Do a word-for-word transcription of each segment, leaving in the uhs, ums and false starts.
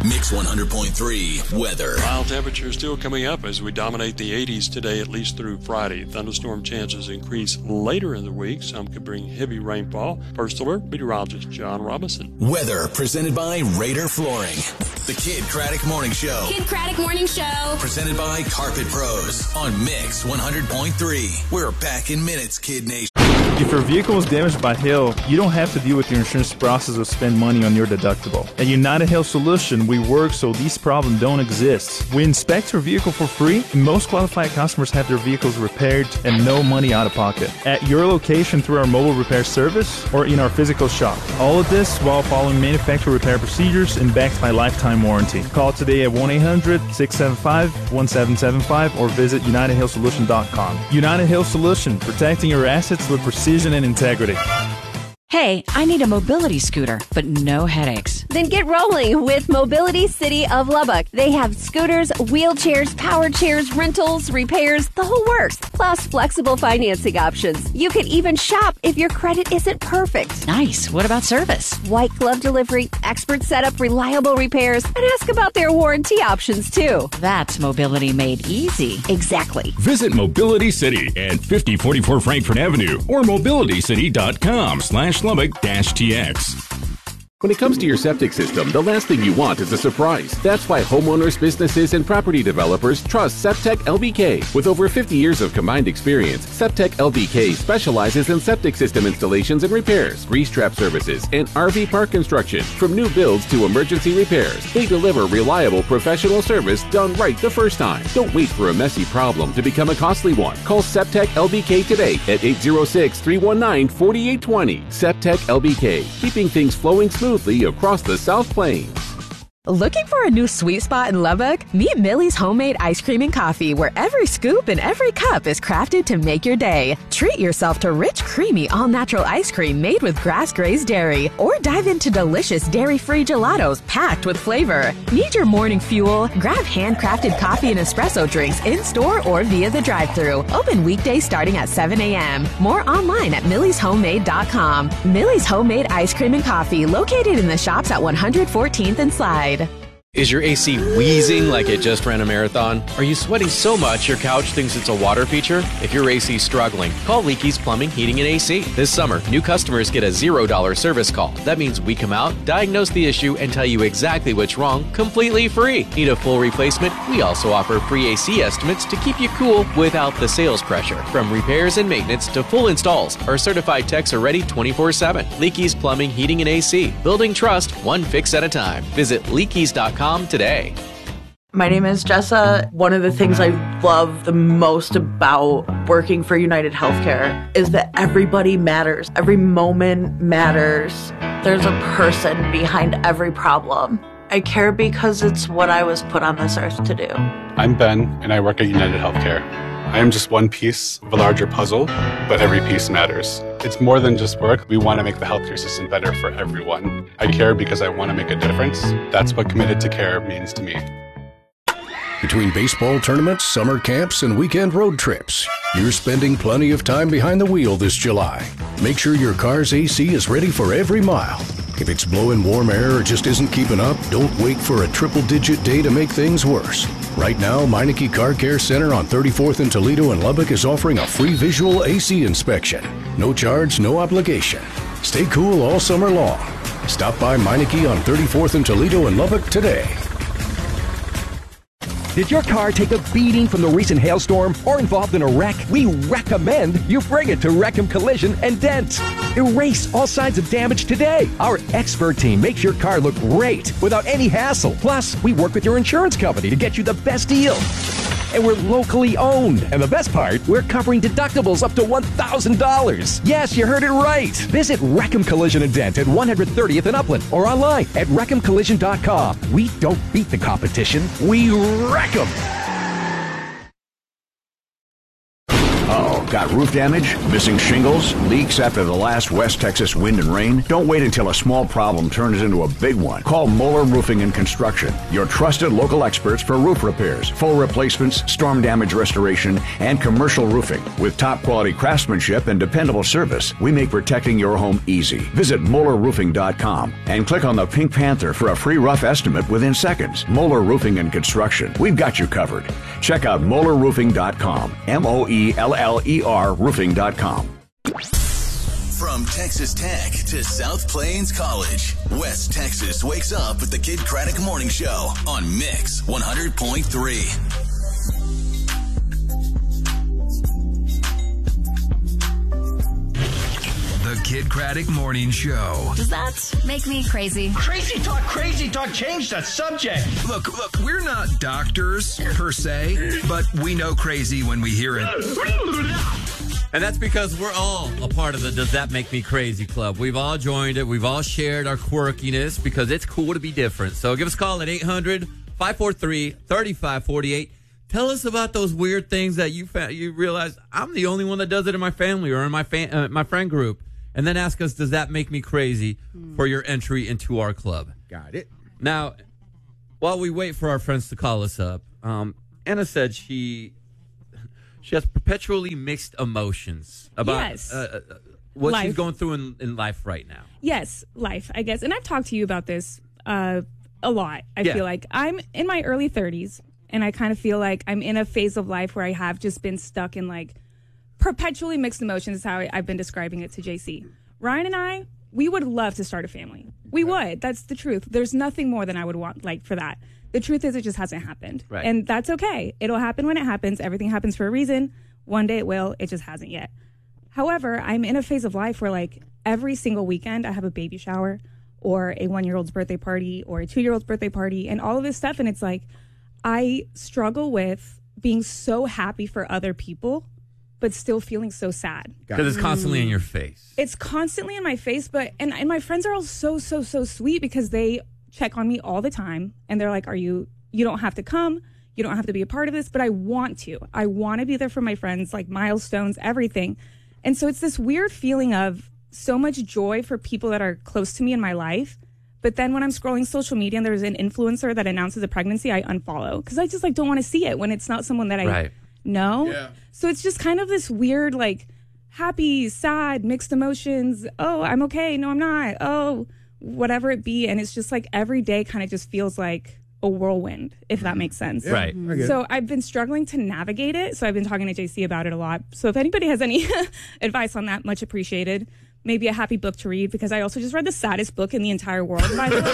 Mix one hundred point three weather. Mild temperatures still coming up as we dominate the eighties today, at least through Friday. Thunderstorm chances increase later in the week. Some could bring heavy rainfall. First alert, meteorologist John Robinson. Weather presented by Raider Flooring. The Kid Craddock Morning Show. Kid Craddock Morning Show. Presented by Carpet Pros on Mix one hundred point three. We're back in minutes, Kid Nation. If your vehicle is damaged by hail, you don't have to deal with your insurance process or spend money on your deductible. At United Hail Solution, we work so these problems don't exist. We inspect your vehicle for free, and most qualified customers have their vehicles repaired and no money out of pocket. At your location through our mobile repair service or in our physical shop. All of this while following manufacturer repair procedures and backed by lifetime warranty. Call today at one eight hundred, six seven five, one seven seven five or visit united hail solution dot com. United Hail Solution, protecting your assets with precision and integrity. Hey, I need a mobility scooter, but no headaches. Then get rolling with Mobility City of Lubbock. They have scooters, wheelchairs, power chairs, rentals, repairs, the whole works, plus flexible financing options. You can even shop if your credit isn't perfect. Nice. What about service? White glove delivery, expert setup, reliable repairs, and ask about their warranty options too. That's mobility made easy. Exactly. Visit Mobility City at fifty forty-four Frankfurt Avenue or mobility city dot com slash Lubbock dash T X. When it comes to your septic system, the last thing you want is a surprise. That's why homeowners, businesses, and property developers trust Septec L B K. With over fifty years of combined experience, Septec L B K specializes in septic system installations and repairs, grease trap services, and R V park construction. From new builds to emergency repairs, they deliver reliable professional service done right the first time. Don't wait for a messy problem to become a costly one. Call Septec L B K today at eight zero six, three one nine, four eight two zero. Septec L B K, keeping things flowing smoothly across the South Plains. Looking for a new sweet spot in Lubbock? Meet Millie's Homemade Ice Cream and Coffee, where every scoop and every cup is crafted to make your day. Treat yourself to rich, creamy, all-natural ice cream made with grass-grazed dairy, or dive into delicious dairy-free gelatos packed with flavor. Need your morning fuel? Grab handcrafted coffee and espresso drinks in-store or via the drive-thru. Open weekdays starting at seven a.m. More online at millies homemade dot com. Millie's Homemade Ice Cream and Coffee, located in the shops at one hundred fourteenth and Slide. Is your A C wheezing like it just ran a marathon? Are you sweating so much your couch thinks it's a water feature? If your A C's struggling, call Leakey's Plumbing, Heating, and A C. This summer, new customers get a zero dollar service call. That means we come out, diagnose the issue, and tell you exactly what's wrong, completely free. Need a full replacement? We also offer free A C estimates to keep you cool without the sales pressure. From repairs and maintenance to full installs, our certified techs are ready twenty-four seven. Leakey's Plumbing, Heating, and A C. Building trust, one fix at a time. Visit leakeys dot com today. My name is Jessa. One of the things I love the most about working for United Healthcare is that everybody matters. Every moment matters. There's a person behind every problem. I care because it's what I was put on this earth to do. I'm Ben, and I work at United Healthcare. I am just one piece of a larger puzzle, but every piece matters. It's more than just work. We want to make the healthcare system better for everyone. I care because I want to make a difference. That's what Committed to Care means to me. Between baseball tournaments, summer camps, and weekend road trips, you're spending plenty of time behind the wheel this July. Make sure your car's A C is ready for every mile. If it's blowing warm air or just isn't keeping up, don't wait for a triple-digit day to make things worse. Right now, Meineke Car Care Center on thirty-fourth and Toledo and Lubbock is offering a free visual A C inspection. No charge, no obligation. Stay cool all summer long. Stop by Meineke on thirty-fourth and Toledo and Lubbock today. Did your car take a beating from the recent hailstorm or involved in a wreck? We recommend you bring it to Reckham Collision and Dent. Erase all signs of damage today. Our expert team makes your car look great without any hassle. Plus, we work with your insurance company to get you the best deal. And we're locally owned. And the best part, we're covering deductibles up to one thousand dollars. Yes, you heard it right. Visit Reckham Collision and Dent at one hundred thirtieth and Upland or online at reckham collision dot com. We don't beat the competition, we wreck them. Got roof damage, missing shingles, leaks after the last West Texas wind and rain? Don't wait until a small problem turns into a big one. Call Moeller Roofing and Construction, your trusted local experts for roof repairs, full replacements, storm damage restoration, and commercial roofing. With top quality craftsmanship and dependable service, we make protecting your home easy. Visit Moeller Roofing dot com and click on the Pink Panther for a free rough estimate within seconds. Moeller Roofing and Construction. We've got you covered. Check out Moeller Roofing dot com. M O E L L E R Roofing dot com. From Texas Tech to South Plains College, West Texas wakes up with the Kid Craddock Morning Show on Mix one hundred point three. The Kid Craddock Morning Show. Does that make me crazy? Crazy talk, crazy talk. Change the subject. Look, look, we're not doctors per se, but we know crazy when we hear it. And that's because we're all a part of the Does That Make Me Crazy Club. We've all joined it. We've all shared our quirkiness because it's cool to be different. So give us a call at eight hundred, five four three, three five four eight. Tell us about those weird things that you fa- you realize I'm the only one that does it in my family or in my fa- uh, my friend group. And then ask us, does that make me crazy mm. for your entry into our club? Got it. Now, while we wait for our friends to call us up, um, Anna said she she has perpetually mixed emotions about yes. uh, uh, what life. she's going through in, in life right now. Yes, life, I guess. And I've talked to you about this uh, a lot, I Yeah. feel like. I'm in my early thirties, and I kind of feel like I'm in a phase of life where I have just been stuck in, like, perpetually mixed emotions is how I- I've been describing it to J C. Ryan and I, we would love to start a family. We would. That's the truth. There's nothing more than I would want, like, for that. The truth is it just hasn't happened. Right. And that's okay. It'll happen when it happens. Everything happens for a reason. One day it will. It just hasn't yet. However, I'm in a phase of life where, like, every single weekend I have a baby shower or a one-year-old's birthday party or a two-year-old's birthday party and all of this stuff. And it's like I struggle with being so happy for other people but still feeling so sad. Because it's constantly in your face. It's constantly in my face, but and, and my friends are all so, so, so sweet because they check on me all the time. And they're like, are you, you don't have to come. You don't have to be a part of this, but I want to. I want to be there for my friends, like milestones, everything. And so it's this weird feeling of so much joy for people that are close to me in my life. But then when I'm scrolling social media and there's an influencer that announces a pregnancy, I unfollow because I just like don't want to see it when it's not someone that I Right. know. Yeah. So it's just kind of this weird, like, happy, sad, mixed emotions. Oh, I'm okay. No, I'm not. Oh, whatever it be. And it's just like every day kind of just feels like a whirlwind, if that makes sense. Yeah, Right. I get it. So I've been struggling to navigate it. So I've been talking to J C about it a lot. So if anybody has any advice on that, much appreciated. Maybe a happy book to read because I also just read the saddest book in the entire world, by the way.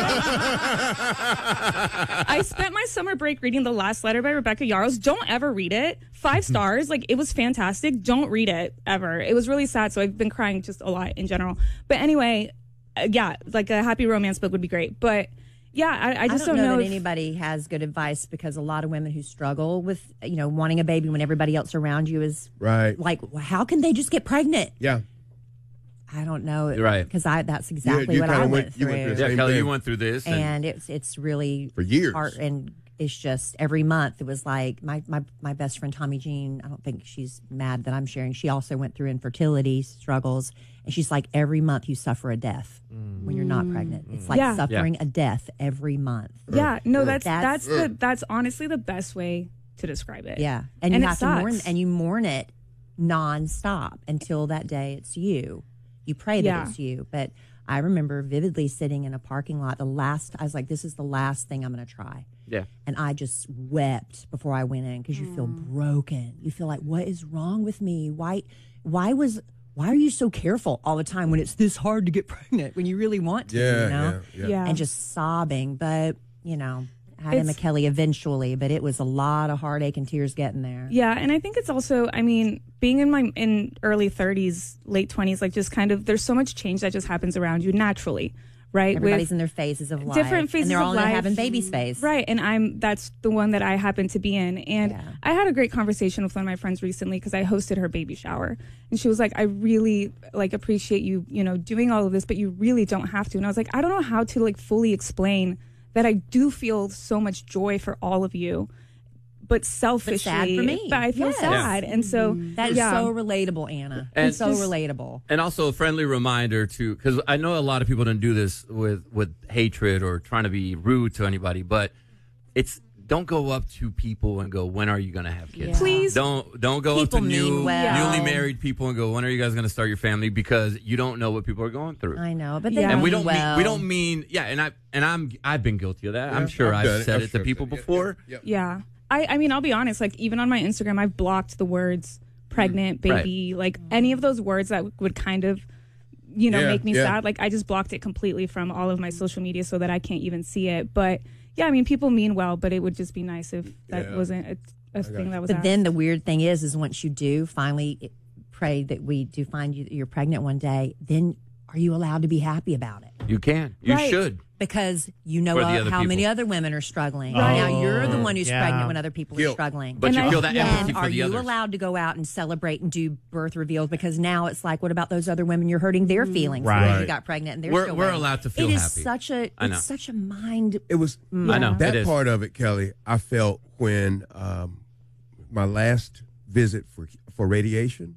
I spent my summer break reading The Last Letter by Rebecca Yarros. Don't ever read it. Five stars. Like, it was fantastic. Don't read it ever. It was really sad. So I've been crying just a lot in general. But anyway, uh, yeah, like a happy romance book would be great. But yeah, I, I just don't, don't, know, know that if- anybody has good advice because a lot of women who struggle with, you know, wanting a baby when everybody else around you is right. Like, how can they just get pregnant? Yeah. I don't know. Right. Because I that's exactly you what I kinda went, went- you through. went through the Yeah, same Kelly, you thing. went through this. And, and it's it's really For years. hard, and it's just every month it was like my, my my best friend Tommy Jean. I don't think she's mad that I'm sharing. She also went through infertility struggles, and she's like, every month you suffer a death when you're not pregnant. It's like Yeah. suffering a death every month. Yeah, no, that's that's, That's- the that's honestly the best way to describe it. Yeah, and, and you it have to mourn, sucks. and you mourn it nonstop until that day it's you. You pray that Yeah. it's you. But I remember vividly sitting in a parking lot. The last, I was like, "This is the last thing I'm going to try." Yeah. And I just wept before I went in because you feel broken. You feel like, what is wrong with me? Why? Why was? Why are you so careful all the time when it's this hard to get pregnant when you really want to? Yeah, you know? yeah, yeah. Yeah. And just sobbing, but you know. Had Emma It's- Kelly eventually, but it was a lot of heartache and tears getting there. Yeah, and I think it's also, I mean, being in my in early thirties, late twenties, like just kind of, there's so much change that just happens around you naturally, right? Everybody's With in their phases of life. different phases and they're all of in their life. having baby space. Right, and I'm that's the one that I happen to be in. And I had a great conversation with one of my friends recently because I hosted her baby shower. And she was like, I really like appreciate you, you know, doing all of this, but you really don't have to. And I was like, I don't know how to like fully explain that I do feel so much joy for all of you, but selfishly. But sad for me. But I feel Yes. sad. And so That is yeah. so relatable, Anna. And it's so just- relatable. And also a friendly reminder to, because I know a lot of people don't do this with, with hatred or trying to be rude to anybody, but it's, don't go up to people and go, when are you going to have kids? Yeah. Please. Don't don't go People up to new, mean well. newly married people and go, when are you guys going to start your family? Because you don't know what people are going through. I know, but they Yeah. And we mean don't well. mean we don't mean yeah, and I and I'm I've been guilty of that. Yeah, I'm sure I've I've, done it. said I'm it sure to I've people done it. before. Yeah, yeah. Yeah. I, I mean, I'll be honest, like, even on my Instagram, I've blocked the words pregnant, Right. baby, like any of those words that would kind of, you know, Yeah, make me yeah. sad. Like, I just blocked it completely from all of my social media so that I can't even see it. But yeah, I mean, people mean well, but it would just be nice if that Yeah. wasn't a, a thing that was But asked. then the weird thing is, is once you do finally it- pray that we do find you you're pregnant one day, then are you allowed to be happy about it? You can. You Right. should. Because you know Or the uh, other how many people. other women are struggling. Right. Now you're the one who's Yeah. pregnant when other people are Guilt. struggling. But And you I- feel that yeah. empathy And for are the you others. allowed to go out and celebrate and do birth reveals? Because now it's like, what about those other women? You're hurting their feelings Right. because you got pregnant and they're We're- still we're waiting. allowed to feel It is happy. such a I know. it's such a mind. It was I know. that it is. part of it, Kelly. I felt when um, my last visit for for radiation,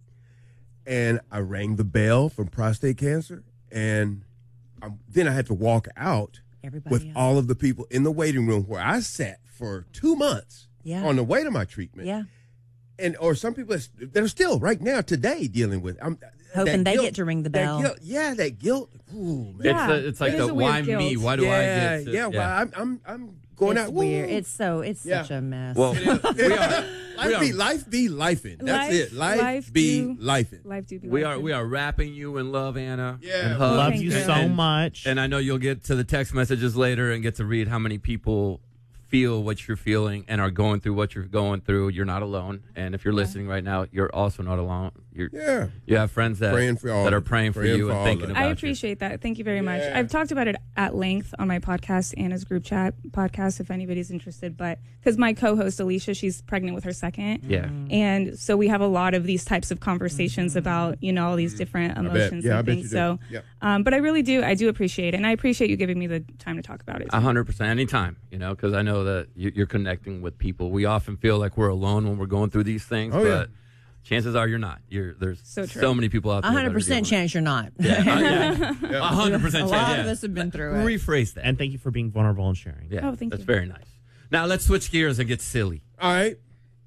and I rang the bell from prostate cancer, and um, then I had to walk out Everybody with else. all of the people in the waiting room where I sat for two months Yeah. on the way to my treatment. Yeah. And or some people that's- that are still right now today dealing with. I'm, Hoping that they guilt- get to ring the that bell. guilt- yeah, that guilt. Ooh, man. It's, Yeah. a, it's like It is the a weird why me? guilt. Why do yeah, I get? to- yeah. Well, I'm I'm I'm going It's out. weird. Woo. It's so it's Yeah. such a mess. Well, we are. life we are- be life be lifing. That's Life- it. Life, life be do- lifing. Life do be We like are it. we are wrapping you in love, Anna. Yeah. and hugs. Love Thank you you. so And- much. And I know you'll get to the text messages later and get to read how many people feel what you're feeling and are going through what you're going through. You're not alone. And if you're listening right now, you're also not alone. You're, Yeah. You have friends that, Praying for all that are of it. praying for Praying you for and all thinking of it. about I you. appreciate that. Thank you very much. Yeah. I've talked about it at length on my podcast, Anna's group chat podcast, if anybody's interested. But because my co-host Alicia, she's pregnant with her second, Yeah. and so we have a lot of these types of conversations about you know all these different bet. emotions Yeah, I and bet things. you do. So, Yeah. um, but I really do, I do appreciate it, and I appreciate you giving me the time to talk about it. A hundred percent, anytime, you know, because I know that you- you're connecting with people. We often feel like we're alone when we're going through these things, Oh, but yeah. chances are you're not. You're there's So so, true. many people out there. A that are hundred percent dealing chance you're not. with it. Yeah, uh, yeah. A hundred A percent lot chance. of yeah. us have been through it. Rephrase that. and thank you for being vulnerable and sharing. Yeah, Oh, thank that's you. very nice. Now let's switch gears and get silly. All right.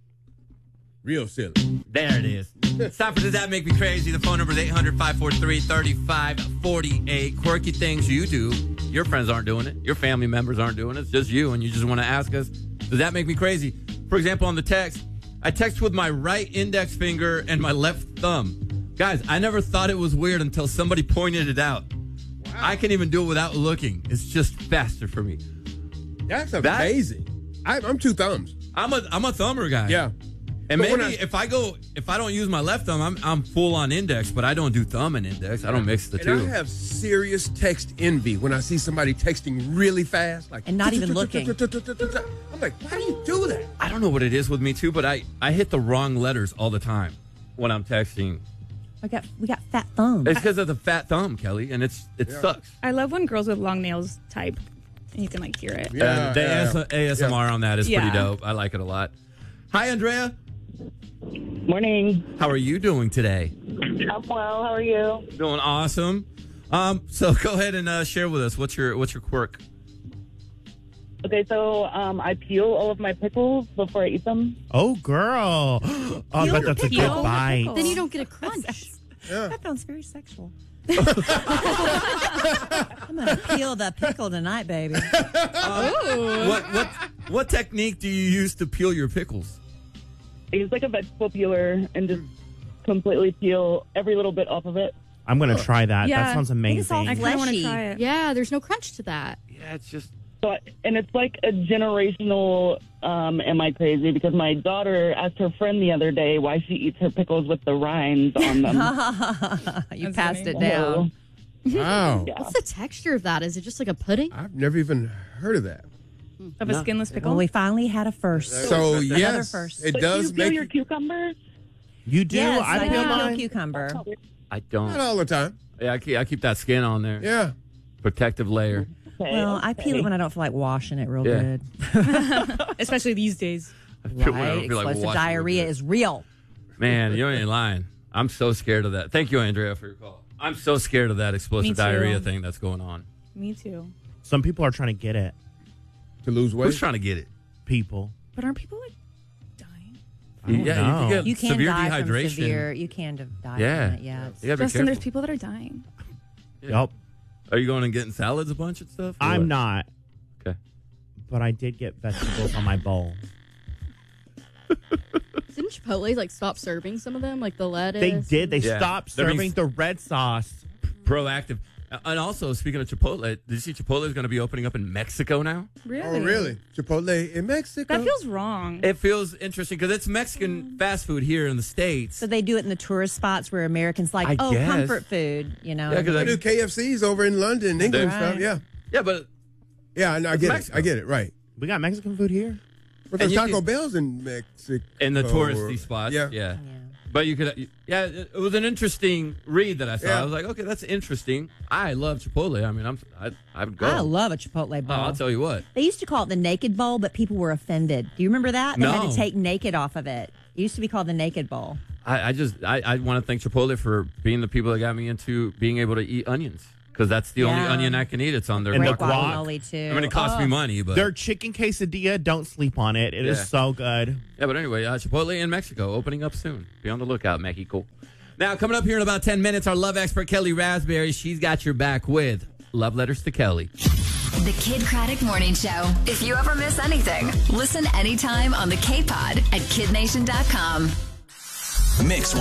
Real silly. There it is. It's time for Does That Make Me Crazy? The phone number is eight hundred, five four three, three five four eight. Quirky things you do. Your friends aren't doing it. Your family members aren't doing it. It's just you, and you just want to ask us, does that make me crazy? For example, on the text, I text with my right index finger and my left thumb. Guys, I never thought it was weird until somebody pointed it out. Wow. I can even do it without looking. It's just faster for me. That's That- amazing. I, I'm two thumbs. I'm a I'm a thumber guy. Yeah. And But when maybe I- if I go, if I don't use my left thumb, I'm I'm full on index, but I don't do thumb and index. I don't mix the And two. I have serious text envy when I see somebody texting really fast, like And not even looking. I'm like, why do you do that? I don't know what it is with me too, but I I hit the wrong letters all the time when I'm texting. We got we got fat thumbs. It's because of the fat thumb, Kelly, and it's it Yeah. sucks. I love when girls with long nails type, and you can like hear it. Yeah, and the yeah. A S M R on that is Yeah. pretty dope. I like it a lot. Hi, Andrea. Morning. How are you doing today? I'm well. How are you? Doing awesome. Um, so go ahead and uh, share with us what's your what's your quirk. Okay, so um, I peel all of my pickles before I eat them. Oh, girl. Oh, I bet that's a Peel good bite. Then you don't get a crunch. Yeah. That sounds very sexual. I'm gonna peel the pickle tonight, baby. What what what technique do you use to peel your pickles? I use like a vegetable peeler and just completely peel every little bit off of it. I'm going to try that. Yeah. That sounds amazing. I kind of want to Fleshy. try it. Yeah, there's no crunch to that. Yeah, it's just So, I, and it's like a generational. Um, am I crazy? Because my daughter asked her friend the other day why she eats her pickles with the rinds on them. You That's passed funny. it down. Wow. Yeah. What's the texture of that? Is it just like a pudding? I've never even heard of that. Of a skinless pickle. Well, we finally had a first. So, Another yes, first. it But does do you peel make your cucumbers? You do? Yes, I I peel peel mine. cucumber. I don't. not all the time. Yeah, I keep, I keep that skin on there. Yeah. Protective layer. Okay, Well, I peel okay. it when I don't feel like washing it real Yeah. good. Especially these days. I feel- I Right? feel like Explosive washing diarrhea is real. Man, you ain't lying. I'm so scared of that. Thank you, Andrea, for your call. I'm so scared of that Me explosive too. diarrhea thing that's going on. Me too. Some people are trying to get it. To lose weight? Who's trying to get it? People. But aren't people like I don't Yeah, know. you can get You can severe die dehydration. from severe. You can die Yeah. from it. Yeah. It's- You gotta be Justin? There's careful. people that are dying. Yep. Are you going and getting salads a bunch and stuff? or I'm what? not. Okay. But I did get vegetables on my bowl. Didn't Chipotle like stop serving some of them, like the lettuce? They did. They Yeah. stopped They're being serving the red sauce. Proactive. Uh, And also, speaking of Chipotle, did you see Chipotle is going to be opening up in Mexico now? Really? Oh, really? Chipotle in Mexico? That feels wrong. It feels interesting because it's Mexican fast food here in the States. So they do it in the tourist spots where Americans like, I oh, guess. comfort food, you know. Yeah, 'cause I I- do K F C's over in London, England, Right. stuff. Yeah. Yeah, but Yeah, I, know, I It's get Mexico. it. I get it. Right. We got Mexican food here. But And there's you Taco can- Bell's in Mexico. in the touristy spots. Yeah. Yeah. But you could, yeah, it it was an interesting read that I saw. Yeah. I was like, okay, that's interesting. I love Chipotle. I mean, I'm, I, I would go. I love a Chipotle Oh, bowl. I'll tell you what. They used to call it the naked bowl, but people were offended. Do you remember that? They had No. to take naked off of it. It used to be called the naked bowl. I, I just, I, I want to thank Chipotle for being the people that got me into being able to eat onions because that's the only Yeah. onion I can eat. It's on their And the Great guac. guacamole, too. I mean, it cost me Oh. money, but Their chicken quesadilla, don't sleep on it. It is Yeah. so good. yeah. But anyway, uh, Chipotle in Mexico opening up soon. Be on the lookout, Mexico. Now, coming up here in about ten minutes, our love expert Kelly Raspberry. She's got your back with Love Letters to Kelly. The Kid Craddock Morning Show. If you ever miss anything, listen anytime on the K-Pod at kid nation dot com. Mix